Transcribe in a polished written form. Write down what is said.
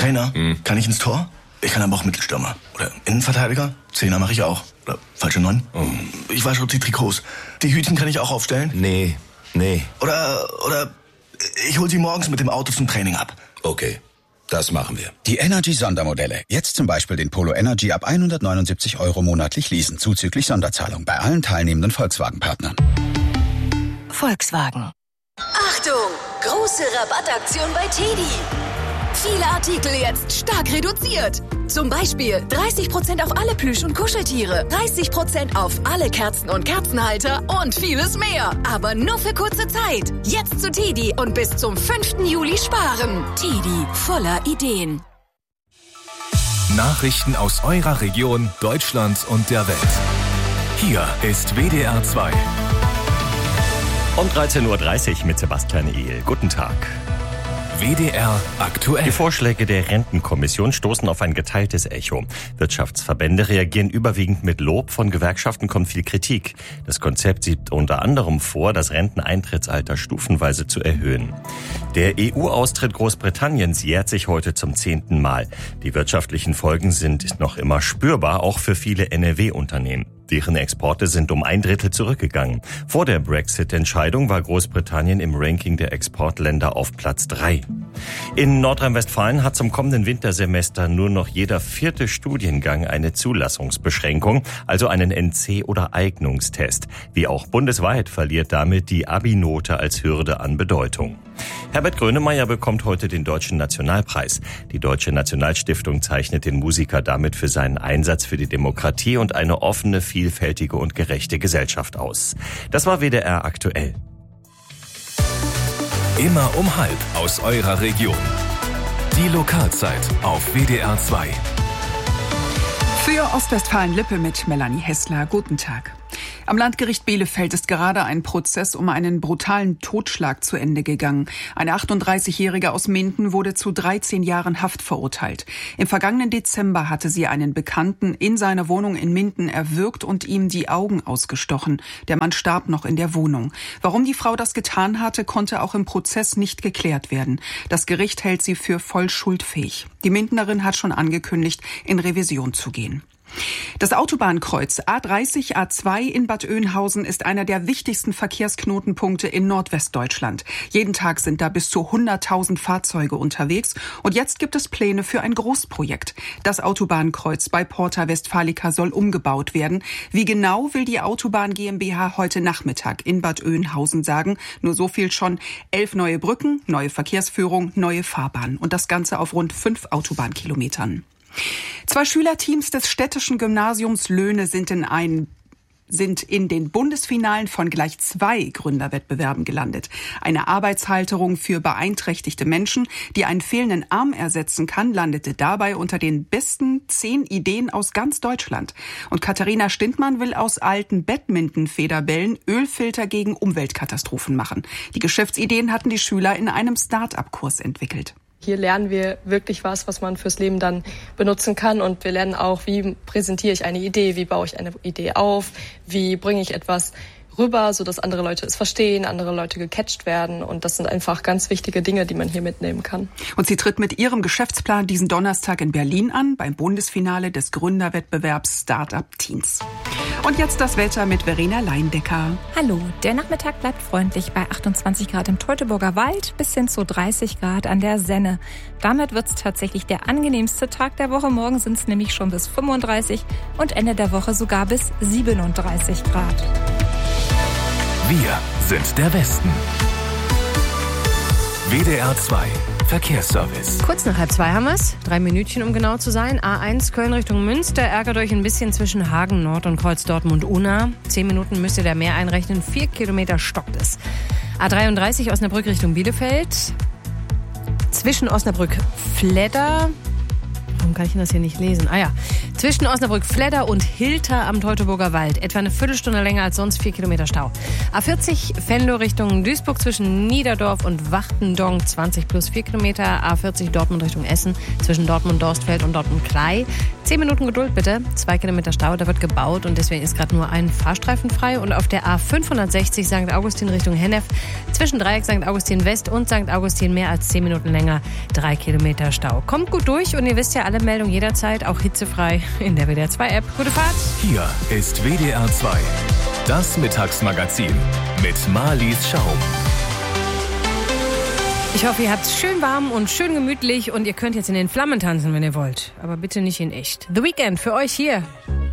Trainer, kann ich ins Tor? Ich kann aber auch Mittelstürmer. Oder Innenverteidiger? Zehner mache ich auch. Oder falsche 9. Ich wasche die Trikots. Die Hütchen kann ich auch aufstellen? Nee. Oder ich hol sie morgens mit dem Auto zum Training ab. Okay, das machen wir. Die Energy-Sondermodelle. Jetzt zum Beispiel den Polo Energy ab 179 € monatlich leasen, zuzüglich Sonderzahlung bei allen teilnehmenden Volkswagen-Partnern. Volkswagen. Achtung! Große Rabattaktion bei TEDi. Viele Artikel jetzt stark reduziert. Zum Beispiel 30% auf alle Plüsch- und Kuscheltiere, 30% auf alle Kerzen und Kerzenhalter und vieles mehr. Aber nur für kurze Zeit. Jetzt zu TEDi und bis zum 5. Juli sparen. TEDi, voller Ideen. Nachrichten aus eurer Region, Deutschland und der Welt. Hier ist WDR 2. Um 13.30 Uhr mit Sebastian Ehl. Guten Tag. WDR aktuell. Die Vorschläge der Rentenkommission stoßen auf ein geteiltes Echo. Wirtschaftsverbände reagieren überwiegend mit Lob, von Gewerkschaften kommt viel Kritik. Das Konzept sieht unter anderem vor, das Renteneintrittsalter stufenweise zu erhöhen. Der EU-Austritt Großbritanniens jährt sich heute zum 10. Mal. Die wirtschaftlichen Folgen sind noch immer spürbar, auch für viele NRW-Unternehmen. Deren Exporte sind um 1/3 zurückgegangen. Vor der Brexit-Entscheidung war Großbritannien im Ranking der Exportländer auf Platz 3. In Nordrhein-Westfalen hat zum kommenden Wintersemester nur noch jeder 4. Studiengang eine Zulassungsbeschränkung, also einen NC- oder Eignungstest. Wie auch bundesweit verliert damit die Abi-Note als Hürde an Bedeutung. Herbert Grönemeyer bekommt heute den Deutschen Nationalpreis. Die Deutsche Nationalstiftung zeichnet den Musiker damit für seinen Einsatz für die Demokratie und eine offene, vielfältige und gerechte Gesellschaft aus. Das war WDR aktuell. Immer um 12:30 aus eurer Region. Die Lokalzeit auf WDR 2. Für Ostwestfalen-Lippe mit Melanie Hessler. Guten Tag. Am Landgericht Bielefeld ist gerade ein Prozess um einen brutalen Totschlag zu Ende gegangen. Eine 38-Jährige aus Minden wurde zu 13 Jahren Haft verurteilt. Im vergangenen Dezember hatte sie einen Bekannten in seiner Wohnung in Minden erwürgt und ihm die Augen ausgestochen. Der Mann starb noch in der Wohnung. Warum die Frau das getan hatte, konnte auch im Prozess nicht geklärt werden. Das Gericht hält sie für voll schuldfähig. Die Mindenerin hat schon angekündigt, in Revision zu gehen. Das Autobahnkreuz A30, A2 in Bad Oeynhausen ist einer der wichtigsten Verkehrsknotenpunkte in Nordwestdeutschland. Jeden Tag sind da bis zu 100.000 Fahrzeuge unterwegs. Und jetzt gibt es Pläne für ein Großprojekt. Das Autobahnkreuz bei Porta Westfalica soll umgebaut werden. Wie genau, will die Autobahn GmbH heute Nachmittag in Bad Oeynhausen sagen. Nur so viel schon: 11 neue Brücken, neue Verkehrsführung, neue Fahrbahnen. Und das Ganze auf rund 5 Autobahnkilometern. 2 Schülerteams des städtischen Gymnasiums Löhne sind in den Bundesfinalen von gleich 2 Gründerwettbewerben gelandet. Eine Arbeitshalterung für beeinträchtigte Menschen, die einen fehlenden Arm ersetzen kann, landete dabei unter den besten 10 Ideen aus ganz Deutschland. Und Katharina Stintmann will aus alten Badminton-Federbällen Ölfilter gegen Umweltkatastrophen machen. Die Geschäftsideen hatten die Schüler in einem Start-up-Kurs entwickelt. Hier lernen wir wirklich was man fürs Leben dann benutzen kann. Und wir lernen auch, wie präsentiere ich eine Idee, wie baue ich eine Idee auf, wie bringe ich etwas rüber, sodass andere Leute es verstehen, andere Leute gecatcht werden. Und das sind einfach ganz wichtige Dinge, die man hier mitnehmen kann. Und sie tritt mit ihrem Geschäftsplan diesen Donnerstag in Berlin an, beim Bundesfinale des Gründerwettbewerbs Startup Teens. Und jetzt das Wetter mit Verena Leindecker. Hallo, der Nachmittag bleibt freundlich bei 28 Grad im Teutoburger Wald bis hin zu 30 Grad an der Senne. Damit wird es tatsächlich der angenehmste Tag der Woche. Morgen sind es nämlich schon bis 35 und Ende der Woche sogar bis 37 Grad. Wir sind der Westen. WDR 2 Verkehrsservice. Kurz nach 1:30 haben wir es. 3 Minütchen, um genau zu sein. A1 Köln Richtung Münster. Ärgert euch ein bisschen zwischen Hagen Nord und Kreuz Dortmund-Unna. 10 Minuten müsst ihr da mehr einrechnen. 4 Kilometer stockt es. A33 Osnabrück Richtung Bielefeld. Zwischen Osnabrück-Fledder. Warum kann ich denn das hier nicht lesen? Zwischen Osnabrück-Fledder und Hilter am Teutoburger Wald. Etwa eine Viertelstunde länger als sonst, 4 Kilometer Stau. A40 Venlo Richtung Duisburg zwischen Niederdorf und Wachtendonk 20 plus 4 Kilometer. A40 Dortmund Richtung Essen zwischen Dortmund-Dorstfeld und Dortmund-Klei. 10 Minuten Geduld bitte. 2 Kilometer Stau, da wird gebaut und deswegen ist gerade nur ein Fahrstreifen frei. Und auf der A560 St. Augustin Richtung Hennef zwischen Dreieck St. Augustin West und St. Augustin mehr als 10 Minuten länger. 3 Kilometer Stau. Kommt gut durch und ihr wisst ja, alle Meldungen jederzeit, auch hitzefrei in der WDR 2 App. Gute Fahrt. Hier ist WDR 2. Das Mittagsmagazin mit Marlies Schaum. Ich hoffe, ihr habt es schön warm und schön gemütlich und ihr könnt jetzt in den Flammen tanzen, wenn ihr wollt. Aber bitte nicht in echt. The Weeknd für euch hier.